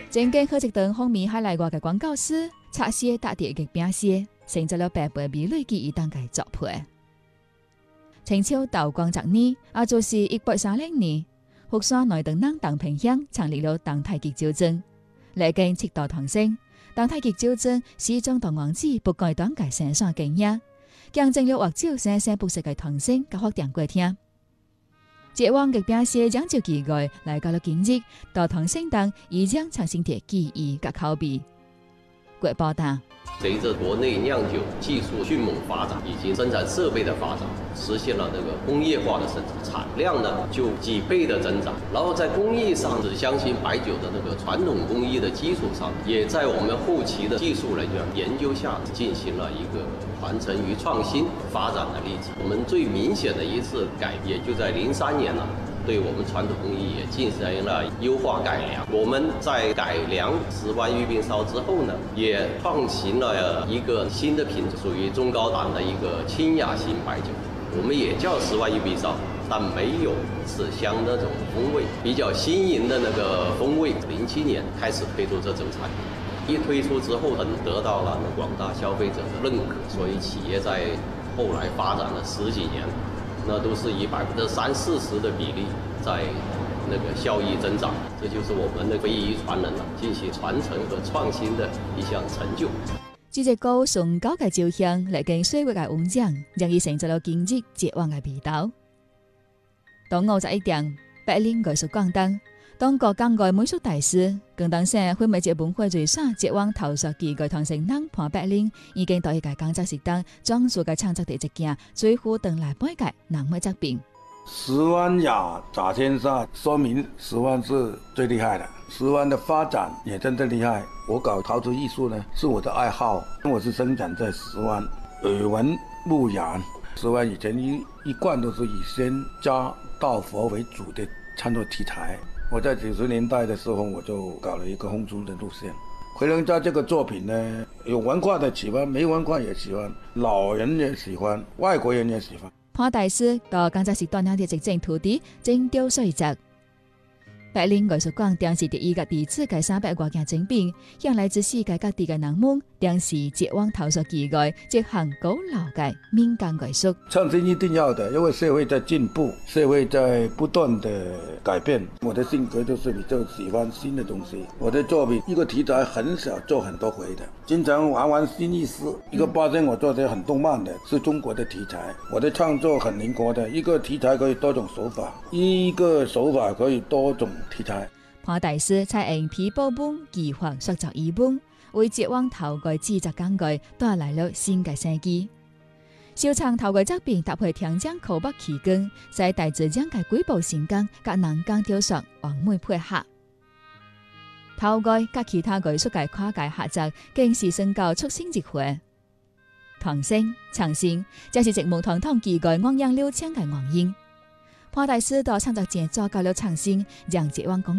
正經好一段風靡海內外嘅廣告詩，拆寫打碟嘅餅寫，成就了8倍美麗嘅一檔嘅作品。清朝道光10年，也就是1830年，福山內藤人鄧平鄉成立了鄧太極酒莊，歷經7代唐升，鄧太極酒莊始終同王子不改當嘅生產經驗，見證了或酒生生不息嘅唐升甲發展過程。節王嘅餅寫將就機會來到了今日，到唐升等依將重新嘅記憶甲口碑。國報道。 随着国内酿酒技术迅猛发展，以及生产设备的发展，实现了这个工业化的生产，产量呢就几倍的增长。然后在工艺上，只相信白酒的那个传统工艺的基础上，也在我们后期的技术人员研究下，进行了一个传承与创新发展的例子。我们最明显的一次改变，也就在03年了。对我们传统工艺也进行了优化改良。我们在改良10万玉冰烧之后呢，也创新了一个新的品种，属于中高档的一个清雅型白酒。我们也叫10万玉冰烧，但没有此乡那种风味，比较新颖的那个风味。07年开始推出这种产品，一推出之后，得到了广大消费者的认可，所以企业在后来发展了10几年。那都是以30-40%的比例在那个效益增長，這就是我們的非遺傳人進行傳承和創新的一項成就。 這隻高崇高嘅酒香，歷經歲月嘅污染，讓伊成就了今日節王嘅味道。到51點，百靈藝術廣燈，當國港外美術大師，更當成非物質文化遺產節王投塑機嘅唐城人潘百靈，已經到一個工作室當裝飾嘅創作的一件最後等來半個南美作品。 10萬瓦炸天煞，說明10萬是最厲害的。10萬的發展也真的厲害。我搞陶瓷藝術呢，是我的愛好。我是生長在10萬，耳聞目染。10萬以前一貫都是以仙家道佛為主的創作題材。我在90年代的時候，我就搞了一個烘焙的路線。回龍家這個作品呢，有文化的喜歡，沒文化也喜歡，老人也喜歡，外國人也喜歡。 潘大師到工作室鍛鍊的執政徒弟，精雕細琢。百靈藝術館當時第一個第一次介300多件精品，向來自世界各地嘅人們，當時節王投塑機會，這項古老嘅民間藝術。 創新一定要的，因為社會在進步，社會在不斷的改變。我的性格就是比較喜歡新的東西。我的作品一個題材很少做很多回的，經常玩新意思。一個發現我做的很動漫的，是中國的題材。我的創作很靈活的，一個題材可以多種手法，一個手法可以多種題材。 潘大師採用皮包本技法塑造衣本，為節王頭蓋製作工具帶來了新嘅生機。收藏頭蓋作品搭配聽講口筆氣功，使大自然嘅瑰寶神工甲人工雕塑完美配合。頭蓋甲其他藝術嘅跨界合作，更是升高促成一回。唐升、長升，這是一門堂堂機構汪洋流暢嘅原因。潘大師到創作前做到了創新，讓節王講